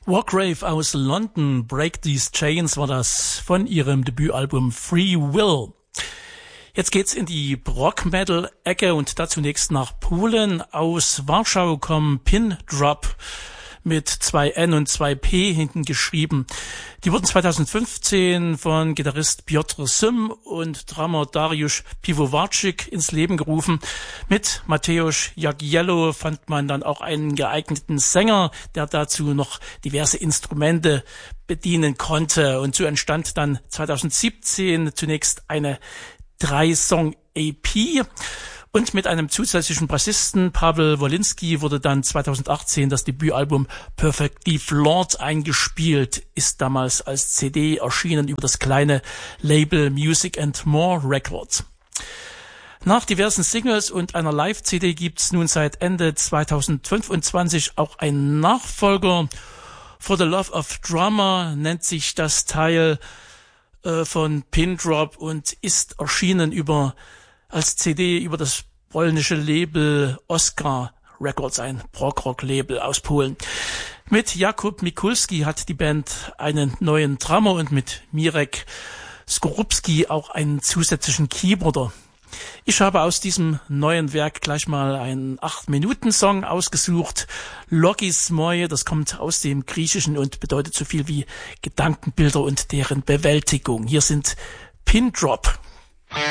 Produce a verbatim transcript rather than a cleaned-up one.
Wargrave aus London, Break These Chains war das von ihrem Debütalbum Free Will. Jetzt geht's in die Rock-Metal-Ecke und da zunächst nach Polen. Aus Warschau kommen Pin Drop mit zwei N und zwei P hinten geschrieben. Die wurden zweitausendfünfzehn von Gitarrist Piotr Sym und Drummer Dariusz Piwowarczyk ins Leben gerufen. Mit Mateusz Jagiello fand man dann auch einen geeigneten Sänger, der dazu noch diverse Instrumente bedienen konnte. Und so entstand dann zweitausendsiebzehn zunächst eine Drei-Song-E P. Und mit einem zusätzlichen Bassisten, Paweł Wolinski, wurde dann zweitausendachtzehn das Debütalbum Perfectly Flawed eingespielt, ist damals als C D erschienen über das kleine Label Music and More Records. Nach diversen Singles und einer Live-C D gibt's nun seit Ende zweitausendfünfundzwanzig auch einen Nachfolger. For the Love of Drama nennt sich das Teil äh, von Pin Drop und ist erschienen über als C D über das polnische Label Oscar Records, ein Prog-Rock-Label aus Polen. Mit Jakub Mikulski hat die Band einen neuen Drummer und mit Mirek Skorupski auch einen zusätzlichen Keyboarder. Ich habe aus diesem neuen Werk gleich mal einen acht Minuten Song ausgesucht. Logis Moi, das kommt aus dem Griechischen und bedeutet so viel wie Gedankenbilder und deren Bewältigung. Hier sind Pin Drop.